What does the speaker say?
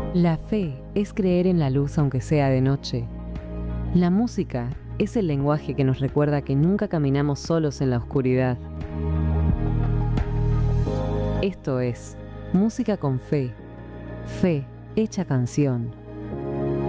La fe es creer en la luz aunque sea de noche. La música es el lenguaje que nos recuerda que nunca caminamos solos en la oscuridad. Esto es Música con Fe, fe hecha canción.